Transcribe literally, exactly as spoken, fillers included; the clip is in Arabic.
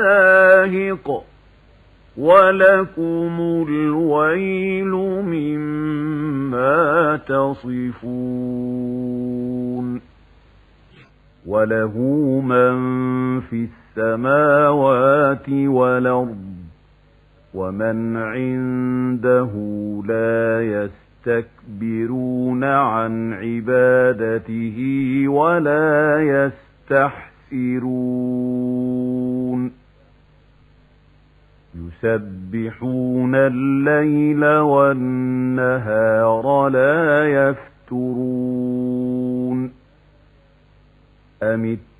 ساهق ولكم الويل مما تصفون وله من في السماوات والأرض ومن عنده لا يستكبرون عن عبادته ولا يستحسرون يسبحون الليل والنهار لا يفترون أم